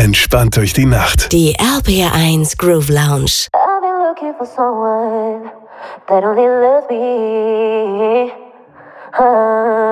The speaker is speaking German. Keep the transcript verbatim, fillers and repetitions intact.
entspannt durch die Nacht. Die R P R eins Groove Lounge. I've been looking for someone that only loves me. Ah.